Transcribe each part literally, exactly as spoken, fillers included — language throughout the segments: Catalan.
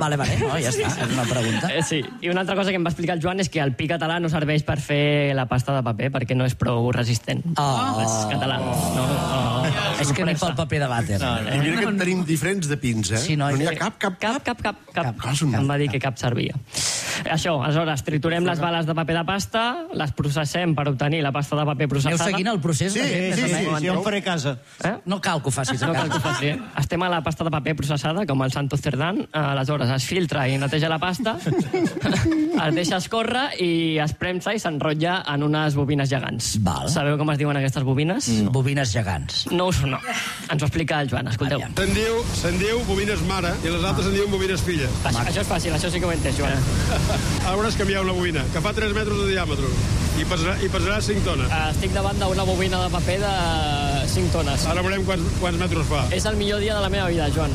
Vale, vale, no, ja està, és una pregunta. Eh, sí, i una altra cosa que em va explicar el Joan és que el pi català no serveix per fer la pasta de paper, perquè no és prou resistent. Oh. És català. No, oh. És que ni pel paper de vàter. No, no. I mira que en tenim diferents de pins, eh? Sí, no, no n'hi ha cap, cap, Cap, cap, cap, cap. Cap. Em va dir que cap servia. Això, aleshores, triturem les bales de paper de pasta, les processem per obtenir la pasta de paper processada. Aneu seguint el procés? Sí, de fet, sí, més o sí, menys? sí, Ja ho faré a casa. Eh? No cal que ho facis a No cal que ho casa. faci, eh? Estem a la pasta de paper processada, com el Santo Cerdán. Aleshores, es filtra i neteja la pasta, es deixa escórrer i es premsa i s'enrotlla en unes bobines gegants. Val. Sabeu com es diuen aquestes bobines? Mm. Bobines gegants. No us no. Ens ho explica el Joan, escolteu. Aviam. Se'n diu, se'n diu bobines mare i les altres se'n diuen bobines filla. Això, això és fàcil, això sí que ho he entès, Joan. Ara veuràs canviar una bobina, que fa tres metres de diàmetre i pesarà, i pesarà cinc tones. Estic davant d'una bobina de paper de cinc tones. Ara veurem quants, quants metres fa. És el millor dia de la meva vida, Joan.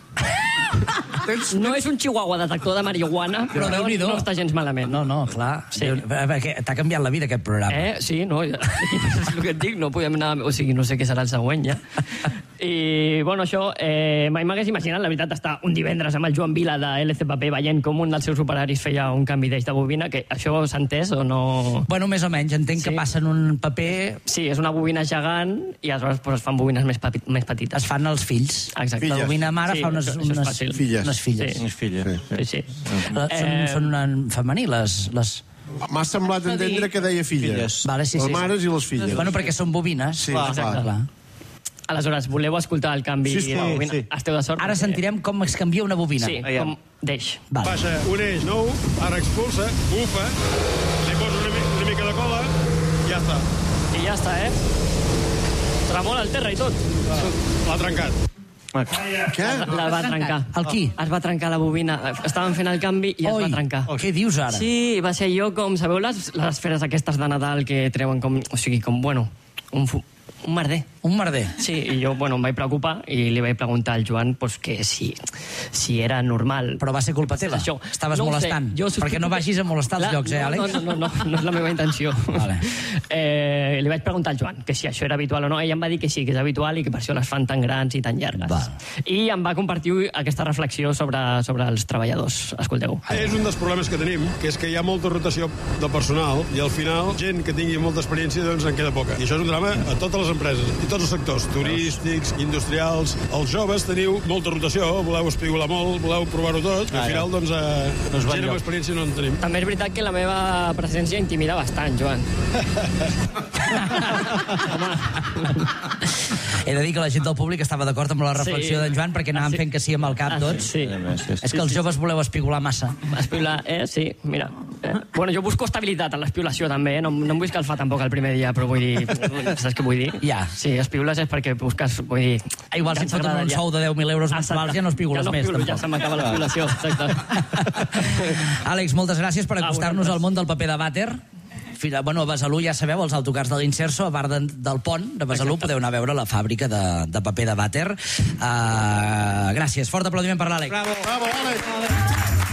No és un chihuahua detector de marihuana, però no, Déu-n'hi-do. no està gens malament. No, no, clar. Sí. Déu- perquè T'ha canviat la vida, aquest programa. Eh? Sí, no, ja- és el que et dic, no podem anar... O sigui, no sé què serà el següent, ja. I, bueno, això, eh, mai m'hagués imaginat, la veritat, estar un divendres amb el Joan Vila de L C Paper veient com un dels seus operaris feia un canvi d'eix de bobina, que això s'ha entès o no... Bueno, més o menys, entenc Sí. que passen un paper... Sí, és una bobina gegant i aleshores pues, es fan bobines més, papi, més petites. Es fan els fills. Exacte. La bobina mare Sí, fa unes, això- això és unes, fàcil. Filles. unes filles. Sí. És filla. Sí, sí. La- Són, Eh, són en femení, les... les... M'ha semblat entendre que deia filles. Filles. Vale, sí, Les sí. mares i les filles. Bueno, perquè són bobines. Sí, clar, clar. clar. Aleshores, voleu escoltar el canvi Sí, sí, de bobina? sí. Esteu de sort? Ara perquè- sentirem com es canvia una bobina. Sí, com d'eix. Vale. Baixa un eix nou, ara expulsa, bufa, li posa una, mi- una mica de cola i ja està. I ja està, eh? Tremola el terra i tot. L'ha trencat. Què? La va trencar. El qui? Es va trencar la bobina. Estàvem fent el canvi i es Oi, va trencar. què dius ara? Sí, va ser jo com... Sabeu les, les esferes aquestes de Nadal que treuen com... O sigui, com, bueno, un, fu- un merder. Un merder. Sí, i jo, bueno, em vaig preocupar i li vaig preguntar al Joan pues, que si, si era normal. Però va ser culpa teva. Això. Estaves No ho sé, molestant. jo sospito Perquè no que- vagis a molestar els Clar, llocs, eh, no, Àlex? No, no, no, no, no és la meva intenció. Vale. Eh, li vaig preguntar al Joan que si això era habitual o no. Ella em va dir que sí, que és habitual i que per això les fan tan grans i tan llargues. Val. I em va compartir aquesta reflexió sobre, sobre els treballadors. Escolteu. És un dels problemes que tenim, que és que hi ha molta rotació de personal i al final gent que tingui molta experiència doncs en queda poca. I això és un drama a totes les empreses i tots els sectors, turístics, industrials. Els joves teniu molta rotació, voleu espigolar molt, voleu provar-ho tot, i al final doncs eh, No es va gent amb enlloc. experiència no en tenim. També és veritat que la meva presència intimida bastant, Joan. He de dir que la gent del públic estava d'acord amb la reflexió Sí. d'en Joan perquè anàvem Ah, sí. fent que sí amb el cap Ah, tots. sí. És que els joves voleu espigolar massa. Espiular, eh? Sí, mira. Eh? Bueno, jo busco estabilitat en l'espiulació, també, eh? No, no em vull escalfar tampoc el primer dia, però vull dir... Saps què vull dir? Ja. Sí, espiules és perquè busques, vull dir... Ah, igual si et ja ens foten un agradaria. sou de deu mil euros mensuals ja no espigoles ja no més, espiulo, tampoc. Ja se m'acaba l'espiulació, exacte. Àlex, moltes gràcies per A acostar-nos vosaltres. al món del paper de vàter. Fins a, bueno, a Besalú ja sabeu, els autocars de l'Inserso, a bar de, del pont de Besalú, podeu anar a veure la fàbrica de, de paper de vàter. Uh, gràcies. Fort aplaudiment per l'Àlex. Bravo, Àlex.